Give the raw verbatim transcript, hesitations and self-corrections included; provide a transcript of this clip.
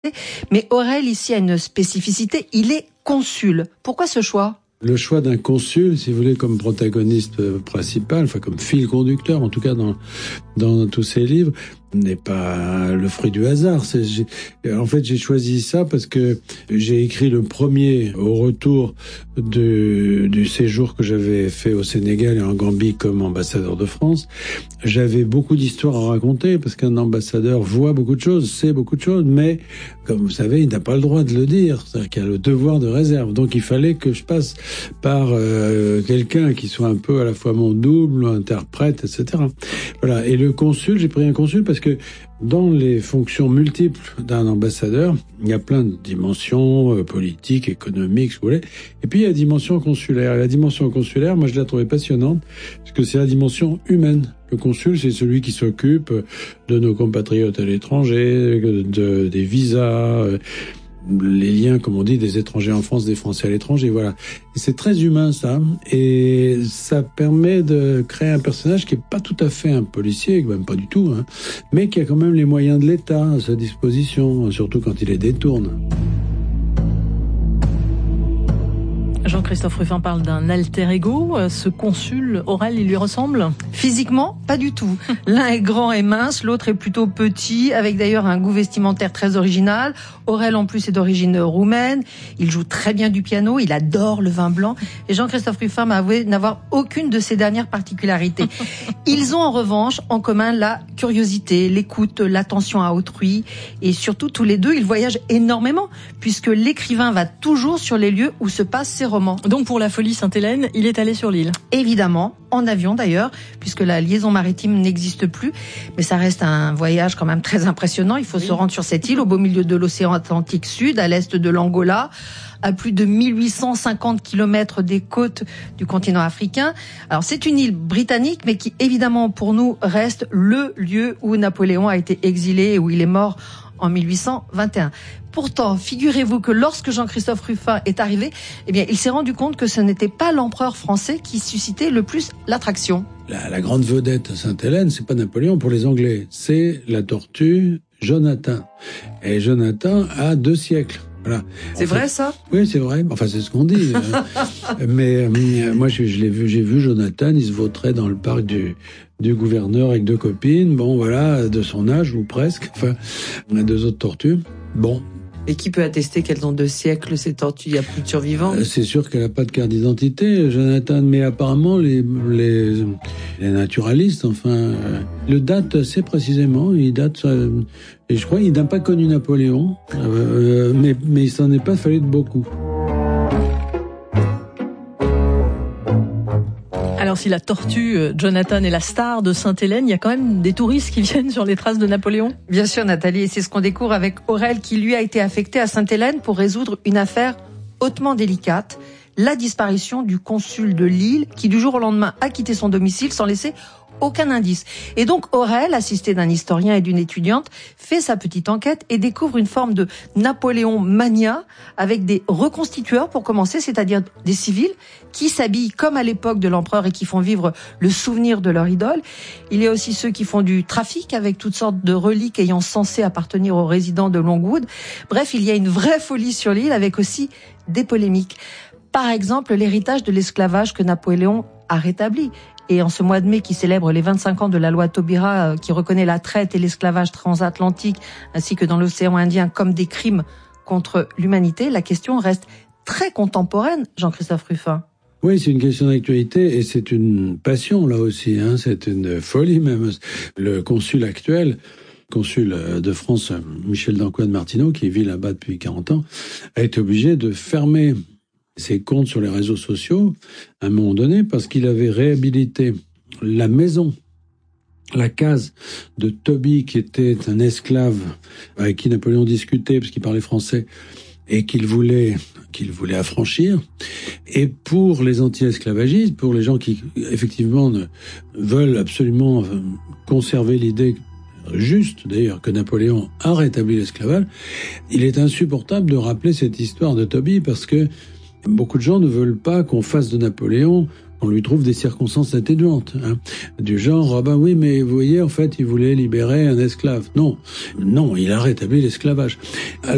Mais Aurel, ici, a une spécificité, il est consul. Pourquoi ce choix ? Le choix d'un consul, si vous voulez, comme protagoniste principal, enfin comme fil conducteur, en tout cas dans dans tous ses livres, n'est pas le fruit du hasard. C'est, j'ai, en fait, j'ai choisi ça parce que j'ai écrit le premier au retour de, du séjour que j'avais fait au Sénégal et en Gambie comme ambassadeur de France. J'avais beaucoup d'histoires à raconter parce qu'un ambassadeur voit beaucoup de choses, sait beaucoup de choses, mais comme vous savez, il n'a pas le droit de le dire. C'est-à-dire qu'il a le devoir de réserve. Donc il fallait que je passe par euh, quelqu'un qui soit un peu à la fois mon double, interprète, et cetera. Voilà. Et le consul, j'ai pris un consul parce que dans les fonctions multiples d'un ambassadeur, il y a plein de dimensions euh, politiques, économiques, si vous voulez. Et puis il y a la dimension consulaire. Et la dimension consulaire, moi je la trouvais passionnante parce que c'est la dimension humaine. Le consul, c'est celui qui s'occupe de nos compatriotes à l'étranger, de, des visas, les liens, comme on dit, des étrangers en France, des Français à l'étranger, voilà. Et c'est très humain, ça. Et ça permet de créer un personnage qui est pas tout à fait un policier, même pas du tout, hein, mais qui a quand même les moyens de l'État à sa disposition, surtout quand il les détourne. Jean-Christophe Rufin parle d'un alter ego. Ce consul, Aurel, il lui ressemble ? Physiquement, pas du tout. L'un est grand et mince, l'autre est plutôt petit, avec d'ailleurs un goût vestimentaire très original. Aurel, en plus, est d'origine roumaine. Il joue très bien du piano, il adore le vin blanc. Et Jean-Christophe Rufin m'a avoué n'avoir aucune de ces dernières particularités. Ils ont en revanche en commun la curiosité, l'écoute, l'attention à autrui. Et surtout, tous les deux, ils voyagent énormément, puisque l'écrivain va toujours sur les lieux où se passent ses romans. Donc pour la Folie Sainte-Hélène, il est allé sur l'île. Évidemment, en avion d'ailleurs, puisque la liaison maritime n'existe plus. Mais ça reste un voyage quand même très impressionnant. Il faut oui. se rendre sur cette île au beau milieu de l'océan Atlantique Sud, à l'est de l'Angola, à plus de mille huit cent cinquante kilomètres des côtes du continent africain. Alors c'est une île britannique, mais qui évidemment pour nous reste le lieu où Napoléon a été exilé et où il est mort en mille huit cent vingt et un. Pourtant, figurez-vous que lorsque Jean-Christophe Rufin est arrivé, eh bien, il s'est rendu compte que ce n'était pas l'empereur français qui suscitait le plus l'attraction. La, la grande vedette à Sainte-Hélène, c'est pas Napoléon pour les Anglais, c'est la tortue Jonathan. Et Jonathan a deux siècles. Voilà. C'est enfin, vrai ça ? Oui, c'est vrai. Enfin, c'est ce qu'on dit. Mais euh, moi, je, je l'ai vu, j'ai vu Jonathan. Il se vautrait dans le parc du du gouverneur avec deux copines. Bon, voilà, de son âge ou presque. Enfin, on a deux autres tortues. Bon. Et qui peut attester qu'elles ont deux siècles, ces tortues? Il n'y a plus de survivants. euh, C'est sûr qu'elle n'a pas de carte d'identité, Jonathan. Mais apparemment, les les, les naturalistes, enfin, euh, le datent assez précisément. Il date. Euh, et je crois qu'il n'a pas connu Napoléon, euh, mais, mais il s'en est pas fallu de beaucoup. Alors si la tortue Jonathan est la star de Sainte-Hélène, il y a quand même des touristes qui viennent sur les traces de Napoléon. Bien sûr Nathalie, et c'est ce qu'on découvre avec Aurel qui lui a été affecté à Sainte-Hélène pour résoudre une affaire hautement délicate, la disparition du consul de Lille qui du jour au lendemain a quitté son domicile sans laisser aucun indice. Et donc Aurel, assisté d'un historien et d'une étudiante, fait sa petite enquête et découvre une forme de Napoléon mania avec des reconstitueurs pour commencer, c'est-à-dire des civils qui s'habillent comme à l'époque de l'empereur et qui font vivre le souvenir de leur idole. Il y a aussi ceux qui font du trafic avec toutes sortes de reliques ayant censé appartenir aux résidents de Longwood. Bref, il y a une vraie folie sur l'île avec aussi des polémiques. Par exemple, l'héritage de l'esclavage que Napoléon a rétabli. Et en ce mois de mai qui célèbre les vingt-cinq ans de la loi Taubira qui reconnaît la traite et l'esclavage transatlantique ainsi que dans l'océan Indien comme des crimes contre l'humanité, la question reste très contemporaine, Jean-Christophe Rufin. Oui, c'est une question d'actualité et c'est une passion là aussi, hein, c'est une folie même. Le consul actuel, consul de France, Michel d'Ancois de Martineau, qui vit là-bas depuis quarante ans, a été obligé de fermer ses comptes sur les réseaux sociaux à un moment donné parce qu'il avait réhabilité la maison, la case de Toby qui était un esclave avec qui Napoléon discutait parce qu'il parlait français et qu'il voulait qu'il voulait affranchir. Et pour les anti-esclavagistes, pour les gens qui effectivement ne veulent absolument conserver l'idée juste d'ailleurs que Napoléon a rétabli l'esclavage, il est insupportable de rappeler cette histoire de Toby parce que beaucoup de gens ne veulent pas qu'on fasse de Napoléon, on lui trouve des circonstances atténuantes, hein, du genre, ah ben oui, mais vous voyez, en fait, il voulait libérer un esclave. Non, non, il a rétabli l'esclavage. Alors,